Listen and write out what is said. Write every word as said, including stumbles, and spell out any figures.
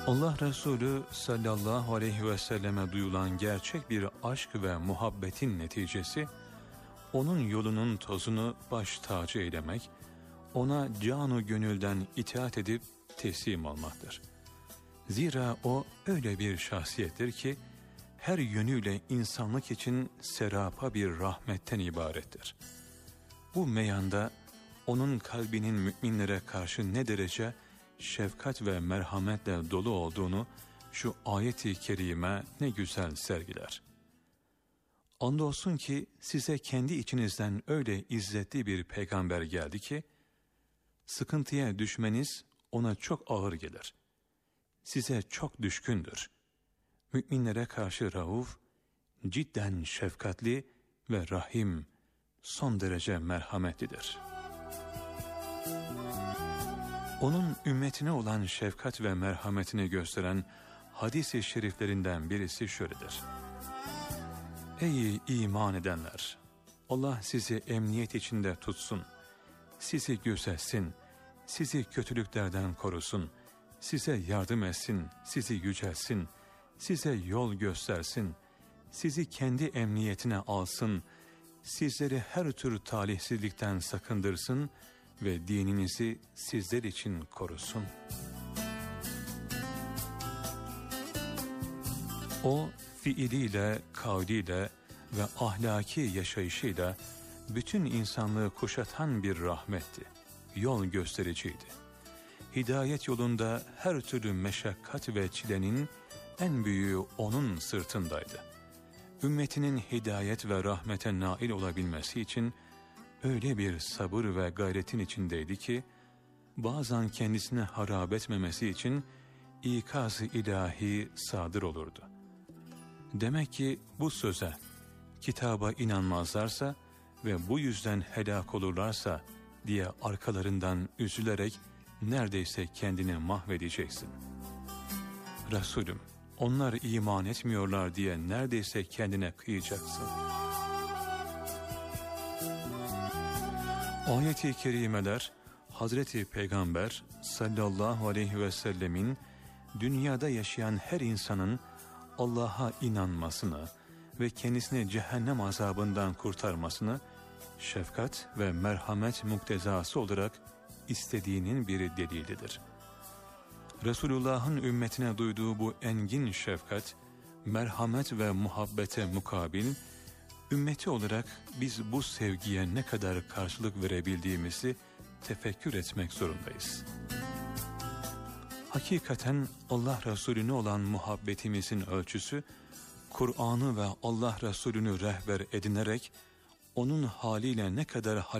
Allah Resulü sallallahu aleyhi ve selleme duyulan gerçek bir aşk ve muhabbetin neticesi, onun yolunun tozunu baş tacı eylemek, ona canu gönülden itaat edip teslim olmaktır. Zira o öyle bir şahsiyettir ki, her yönüyle insanlık için serapa bir rahmetten ibarettir. Bu meyanda, onun kalbinin müminlere karşı ne derece şefkat ve merhametle dolu olduğunu şu ayet-i kerime ne güzel sergiler. Andolsun ki size kendi içinizden öyle izzetli bir peygamber geldi ki, sıkıntıya düşmeniz ona çok ağır gelir. Size çok düşkündür. Müminlere karşı rauf, cidden şefkatli ve rahim, son derece merhametlidir. Onun ümmetine olan şefkat ve merhametini gösteren hadis-i şeriflerinden birisi şöyledir. Ey iman edenler! Allah sizi emniyet içinde tutsun, sizi gözetsin, sizi kötülüklerden korusun, size yardım etsin, sizi yücelsin, size yol göstersin, sizi kendi emniyetine alsın, sizleri her tür talihsizlikten sakındırsın ve dininizi sizler için korusun. O fiiliyle, kavliyle ve ahlaki yaşayışıyla bütün insanlığı kuşatan bir rahmetti, yol göstericiydi. Hidayet yolunda her türlü meşakkat ve çilenin en büyüğü onun sırtındaydı. Ümmetinin hidayet ve rahmete nail olabilmesi için öyle bir sabır ve gayretin içindeydi ki, bazen kendisine harap etmemesi için ikaz-ı ilahi sadır olurdu. Demek ki bu söze, kitaba inanmazlarsa ve bu yüzden helak olurlarsa diye arkalarından üzülerek neredeyse kendini mahvedeceksin. Resulüm, onlar iman etmiyorlar diye neredeyse kendine kıyacaksın. Ayet-i kerimeler, Hazreti Peygamber sallallahu aleyhi ve sellemin dünyada yaşayan her insanın Allah'a inanmasını ve kendisini cehennem azabından kurtarmasını şefkat ve merhamet muktezası olarak istediğinin bir delilidir. Resulullah'ın ümmetine duyduğu bu engin şefkat, merhamet ve muhabbete mukabil, ümmeti olarak biz bu sevgiye ne kadar karşılık verebildiğimizi tefekkür etmek zorundayız. Hakikaten Allah Resulüne olan muhabbetimizin ölçüsü, Kur'an'ı ve Allah Resulünü rehber edinerek, onun haliyle ne kadar